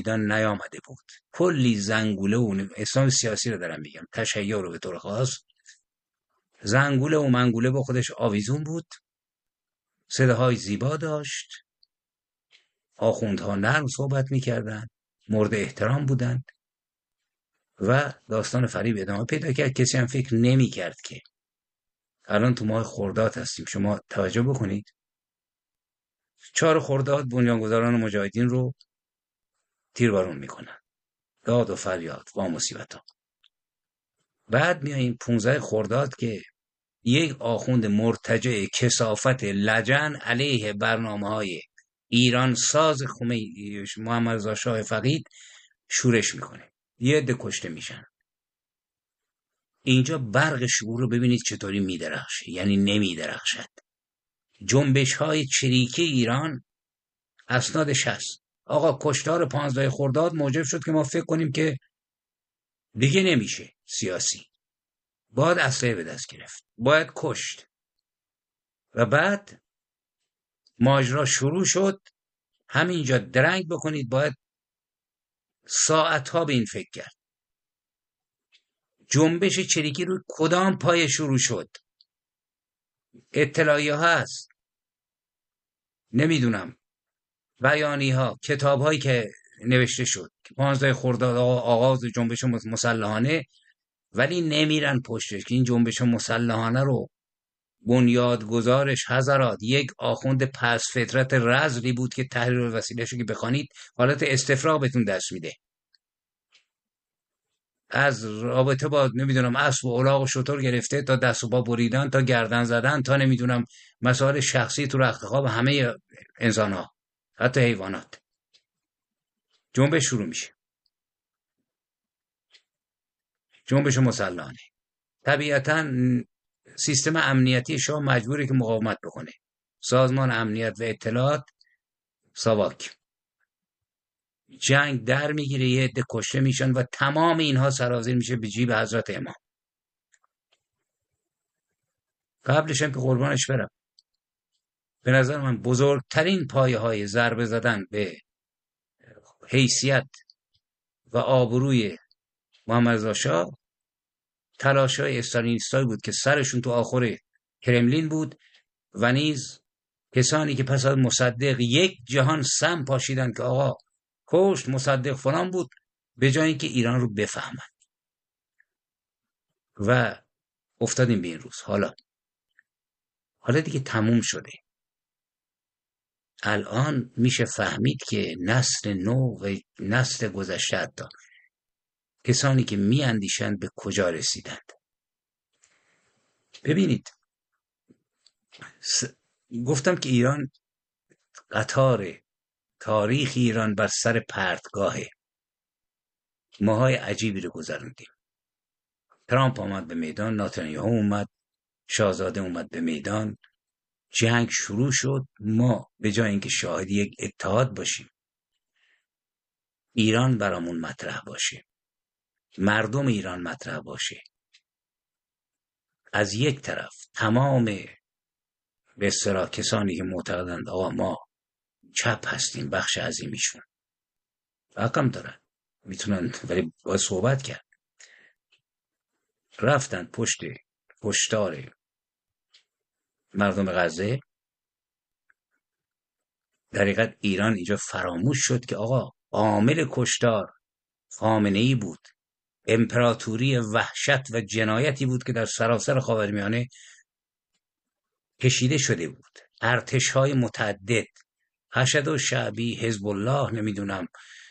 میدان نیامده بود. کلی زنگوله و اسلام سیاسی رو دارم میگم، تشیع رو به طور خاص، زنگوله و منگوله با خودش آویزون بود، صداهای زیبا داشت، آخوندها نرم صحبت میکردن، مورد احترام بودند و داستان فریب ادامه پیدا کرد. کسی هم فکر نمیکرد که الان تو ماه خرداد هستیم، شما توجه بکنید 4 خرداد بنیانگذاران مجاهدین رو تیربارون میکنن، داد و فریاد و مصیبت ها. بعد میاییم 15 خرداد که یک آخوند مرتجع کثافت لجن علیه برنامه‌های ایران ساز محمد رضا شاه فقید شورش میکنه، یه عده کشته میشن. اینجا برق شعور رو ببینید چطوری میدرخشه، یعنی نمیدرخشد. جنبش های چریکی ایران اسناد 60. آقا کشتار 15 خرداد موجب شد که ما فکر کنیم که دیگه نمیشه سیاسی، باید اسلحه به دست گرفت، باید کشت. و بعد ماجرا شروع شد. همینجا درنگ بکنید، باید ساعتها به این فکر کرد جنبش چریکی رو کدام پای شروع شد. اطلاعیه هست، نمیدونم، بیانی ها، کتاب هایی که نوشته شد 15 خرداد آغاز جنبش مسلحانه، ولی نمیرن پشتش که این جنبش مسلحانه رو بنیادگذارش حضرات یک آخوند پس فطرت رذلی بود که تحریر الوسیله شو که بخوانید حالت استفراغ بهتون دست میده. از رابطه با نمیدونم اسب و الاغ و شتر گرفته تا دست و پا بریدن، تا گردن زدن، تا نمیدونم مسائل شخصی تو رخت خواب همه انسان ها، حتی حیوانات. جنبش شروع میشه، جنبش مسلحانه. طبیعتاً سیستم امنیتی شاه مجبوره که مقاومت بکنه. سازمان امنیت و اطلاعات ساواک، جنگ در میگیره، یه عده کشته میشن و تمام اینها سرازیر میشه به جیب حضرت امام. قبلش هم که قربانش برم، به نظر من بزرگترین پایه های ضربه زدن به حیثیت و آبروی محمد رضا شاه تلاش‌های استالینیستایی بود که سرشون تو آخر کرملین بود و نیز کسانی که پس از مصدق یک جهان سم پاشیدن که آقا کشت مصدق فلان بود، به جای اینکه ایران رو بفهمن. و افتادیم به این روز. حالا دیگه تموم شده. الان میشه فهمید که نسل نو و نسل گذشته حتی کسانی که میاندیشند به کجا رسیدند. ببینید گفتم که ایران قطار تاریخ ایران بر سر پرتگاهه. ماهای عجیبی رو گذروندیم. ترامپ آمد به میدان، نتانیاهو اومد، شاهزاده اومد به میدان، جنگ شروع شد. ما به جای اینکه شاهد یک اتحاد باشیم، ایران برامون مطرح باشه، مردم ایران مطرح باشه، از یک طرف تمام به اصطلاح کسانی که معتقدند آقا ما چپ هستیم، بخش عظیمیشون حقم دارن، میتونن، ولی باید صحبت کرد، رفتن پشت کشتار مردم غزه. در حقیقت ایران اینجا فراموش شد که آقا عامل کشتار خامنه‌ای بود. امپراتوری وحشت و جنایتی بود که در سراسر خاورمیانه کشیده شده بود. ارتش‌های متعدد، حشد و شعبی، حزب الله، نمیدونم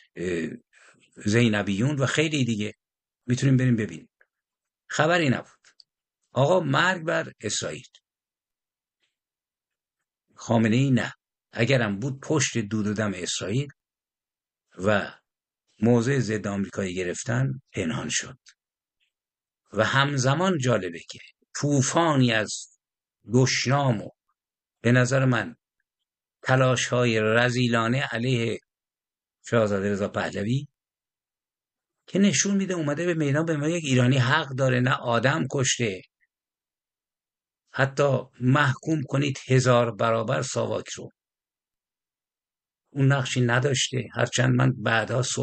زینبیون و خیلی دیگه، میتونیم بریم ببینیم. خبری نبود. آقا مرگ بر اسرائیل. خامنه‌ای نه، اگرم بود پشت دود و دم اسرائیل و موضع ضد آمریکایی گرفتن پنهان شد. و همزمان جالبه که طوفانی از دشنام و به نظر من تلاش‌های رذیلانه علیه شاهزاده رضا پهلوی که نشون میده اومده به میدان به ما یک ایرانی حق داره، نه آدم کشته، حتی محکوم کنید 1000 برابر ساواک رو. اون نقشی نداشته، هرچند من بعدها